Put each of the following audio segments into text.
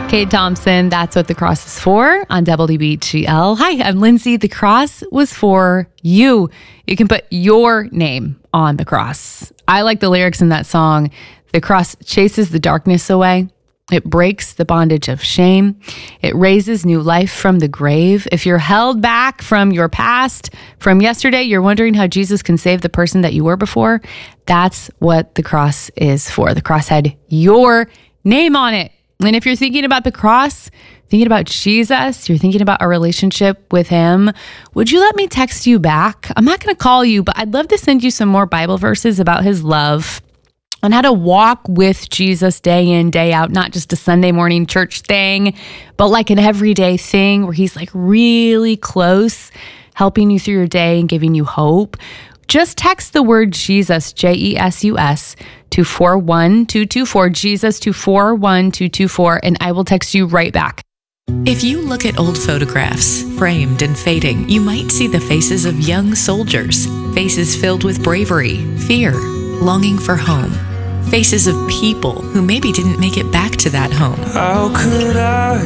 Kate Thompson, That's What the Cross is For on WBGL. Hi, I'm Lindsay. The cross was for you. You can put your name on the cross. I like the lyrics in that song. The cross chases the darkness away. It breaks the bondage of shame. It raises new life from the grave. If you're held back from your past, from yesterday, you're wondering how Jesus can save the person that you were before. That's what the cross is for. The cross had your name on it. And if you're thinking about the cross, thinking about Jesus, you're thinking about a relationship with him, would you let me text you back? I'm not going to call you, but I'd love to send you some more Bible verses about his love on how to walk with Jesus day in, day out, not just a Sunday morning church thing, but like an everyday thing where he's like really close, helping you through your day and giving you hope. Just text the word Jesus, Jesus, to 41224, Jesus to 41224, and I will text you right back. If you look at old photographs, framed and fading, you might see the faces of young soldiers, faces filled with bravery, fear, longing for home, faces of people who maybe didn't make it back to that home. How could I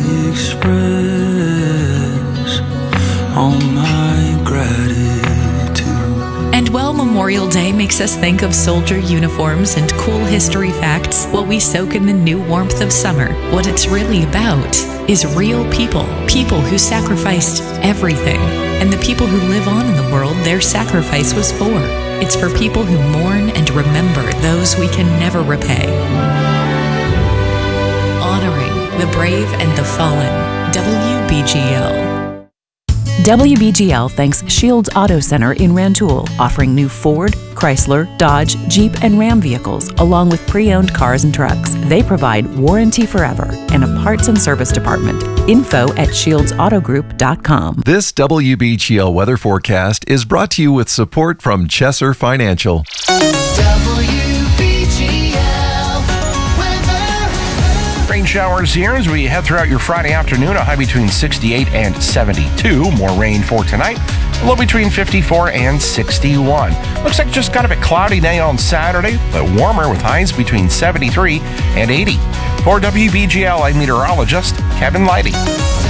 express all my gratitude? And while Memorial Day makes us think of soldier uniforms and cool history facts while we soak in the new warmth of summer, what it's really about is real people, people who sacrificed everything, and the people who live on in the world their sacrifice was for. It's for people who mourn and remember those we can never repay. Honoring the brave and the fallen. WBGL. WBGL thanks Shields Auto Center in Rantoul, offering new Ford, Chrysler, Dodge, Jeep, and Ram vehicles, along with pre-owned cars and trucks. They provide warranty forever and a parts and service department. Info at ShieldsAutoGroup.com. This WBGL weather forecast is brought to you with support from Chesser Financial. Rain showers here as we head throughout your Friday afternoon, a high between 68 and 72. More rain for tonight, a low between 54 and 61. Looks like just got a bit cloudy day on Saturday, but warmer with highs between 73 and 80. For WBGL, I'm meteorologist Kevin Leidy.